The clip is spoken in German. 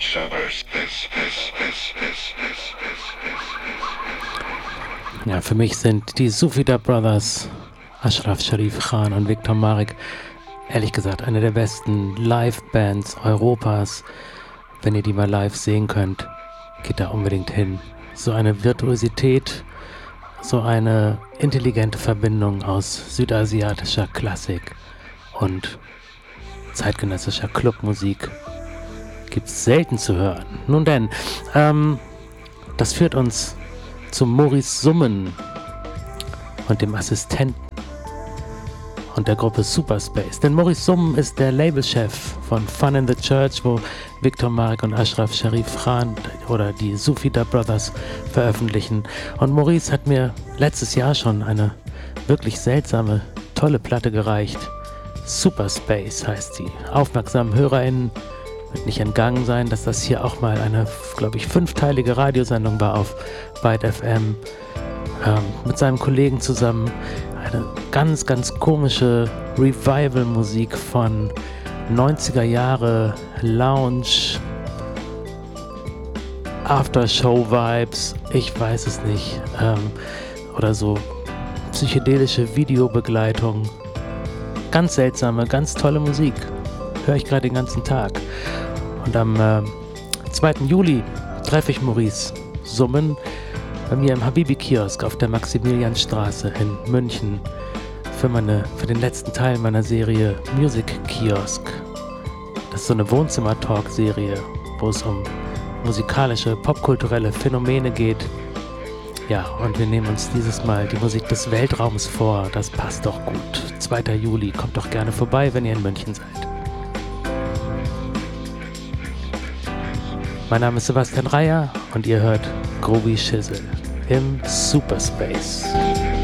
Ja, für mich sind die Sufida Brothers, Ashraf Sharif Khan und Viktor Marek, ehrlich gesagt, eine der besten Live-Bands Europas. Wenn ihr die mal live sehen könnt, geht da unbedingt hin. So eine Virtuosität, so eine intelligente Verbindung aus südasiatischer Klassik und zeitgenössischer Clubmusik gibt's selten zu hören. Nun denn, das führt uns zu Maurice Summen und dem Assistenten und der Gruppe Superspace. Denn Maurice Summen ist der Labelchef von Fun in the Church, wo Viktor Marek und Ashraf Sharif Khan oder die Sufida Brothers veröffentlichen. Und Maurice hat mir letztes Jahr schon eine wirklich seltsame, tolle Platte gereicht. Superspace heißt sie. Aufmerksamen HörerInnen wird nicht entgangen sein, dass das hier auch mal eine, glaube ich, 5-teilige Radiosendung war auf Byte FM. Mit seinem Kollegen zusammen eine ganz, ganz komische Revival-Musik von 90er Jahre Lounge, Aftershow-Vibes, ich weiß es nicht, oder so psychedelische Videobegleitung. Ganz seltsame, ganz tolle Musik. Höre ich gerade den ganzen Tag. Und am 2. Juli treffe ich Maurice Summen bei mir im Habibi-Kiosk auf der Maximilianstraße in München für den letzten Teil meiner Serie Music Kiosk. Das ist so eine Wohnzimmer-Talk-Serie, wo es um musikalische, popkulturelle Phänomene geht. Ja, und wir nehmen uns dieses Mal die Musik des Weltraums vor. Das passt doch gut. 2. Juli, kommt doch gerne vorbei, wenn ihr in München seid. Mein Name ist Sebastian Reyer und ihr hört Groovy Shizzle im Superspace.